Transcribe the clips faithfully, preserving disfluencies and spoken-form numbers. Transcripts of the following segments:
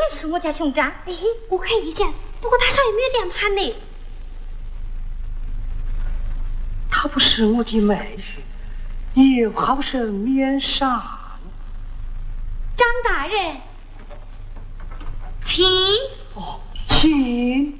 能是我家兄长。哎，我看一下，不过他上也没有这样喊呢。 他不是我的妹婿，也好生面上。 张大人，请。 哦，请。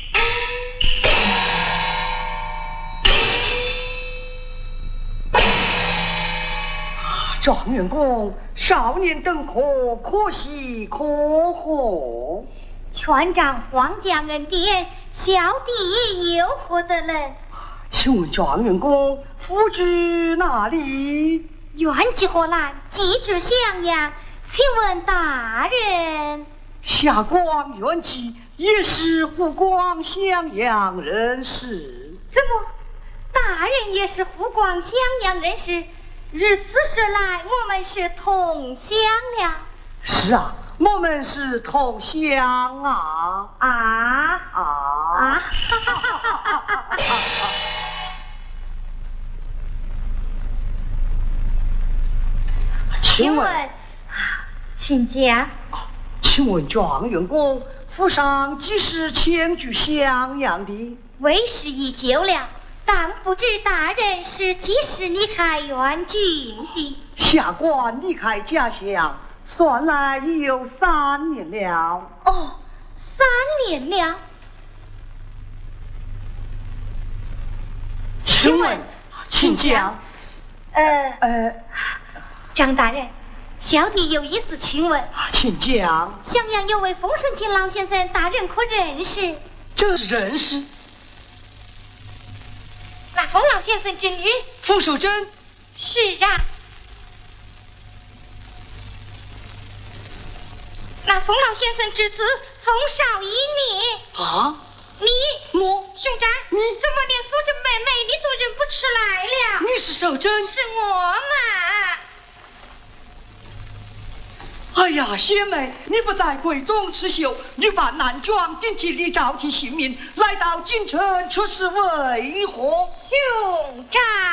状元公，少年登科，可喜可贺。 全仗皇家恩典，小弟又何得能？ 请问状元公，府居哪里？ 远寄河南，寄至襄阳。请问大人？ 下官远寄也是湖广襄阳人士。 怎么？大人也是湖广襄阳人士？日子时来，我们是同乡了。 是啊，我们是同乡啊啊啊啊！请问，请讲。 请问状元公，府上几时迁居襄阳的？ 为时已久了。但不知大人是几时离开原郡的？ 下官离开家乡，算来已有三年了。 哦，三年了。 请问，请讲。 呃呃， 张大人，小弟有一事请问。 请讲。 襄阳有位风顺清老先生，大人可认识？ 这认识。 那冯老先生之女冯守贞。 是啊。那冯老先生之子冯绍一你啊？ 你我兄长， 你怎么连素贞妹妹你都认不出来了？ 你是守贞？ 是我嘛。 哎呀，仙妹，你不在闺中刺绣，女扮男装，顶替李兆廷性命，来到京城，却是为何？ 兄长。